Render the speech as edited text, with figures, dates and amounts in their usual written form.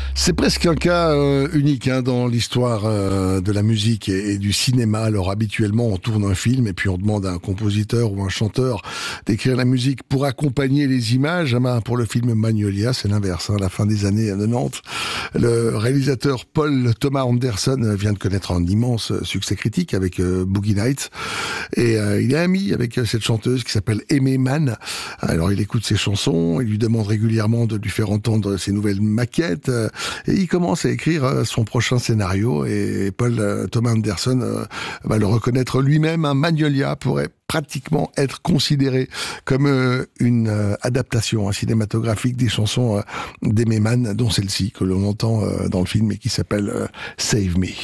C'est presque un cas unique dans l'histoire de la musique et du cinéma. Alors habituellement, on tourne un film et puis on demande à un compositeur ou un chanteur d'écrire la musique pour accompagner les images. Pour le film Magnolia, c'est l'inverse. À la fin des années 90, le réalisateur Paul Thomas Anderson vient de connaître un immense succès critique avec Boogie Nights. Et il est ami avec cette chanteuse qui s'appelle Aimee Mann. Alors il écoute ses chansons, il lui demande régulièrement de lui faire entendre ses nouvelles maquettes. Et il commence à écrire son prochain scénario. Et Paul Thomas Anderson va le reconnaître lui-même. Magnolia pourrait pratiquement être considéré comme une adaptation cinématographique des chansons d'Aimee Mann, dont celle-ci que l'on entend dans le film et qui s'appelle Save Me.